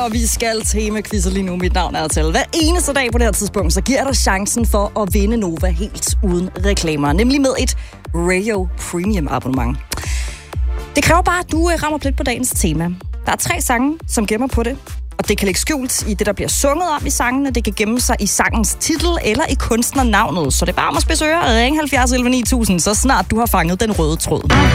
og vi skal tema-quizze lige nu. Mit navn er Tal. Hver eneste dag på det her tidspunkt, så giver dig chancen for at vinde Nova helt uden reklamer. Nemlig med et Radio Premium abonnement. Det kræver bare, at du rammer plet på dagens tema. Der er 3 sange, som gemmer på det. Og det kan ligge skjult i det, der bliver sunget om i sangene. Det kan gemme sig i sangens titel eller i kunstnernavnet. Så det er bare om at spidse ører. Ring 70 11 9000, så snart du har fanget den røde tråd.